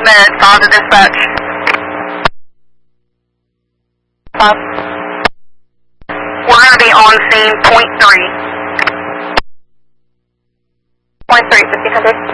minutes, follow to dispatch. 5. We're going to be on scene .3. .3, 1500.